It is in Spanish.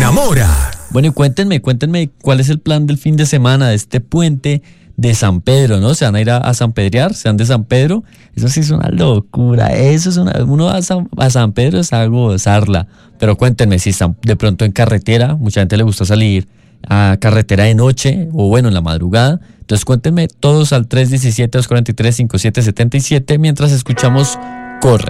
enamora. Bueno, y cuéntenme cuál es el plan del fin de semana de este puente de San Pedro, ¿no? ¿Se van a ir a San Pedrear? ¿Se van de San Pedro? Eso sí es una locura, uno va a San Pedro es a gozarla, pero cuéntenme si están de pronto en carretera, mucha gente le gusta salir a carretera de noche o bueno, en la madrugada, entonces cuéntenme todos al 317-243-5777 mientras escuchamos Corre.